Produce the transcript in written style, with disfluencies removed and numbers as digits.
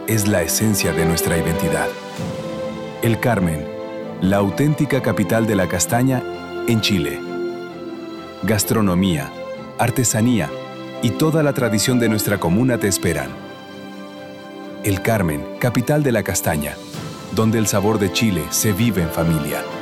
es la esencia de nuestra identidad. El Carmen, la auténtica capital de la castaña en Chile. Gastronomía, artesanía y toda la tradición de nuestra comuna te esperan. El Carmen, capital de la castaña, donde el sabor de Chile se vive en familia.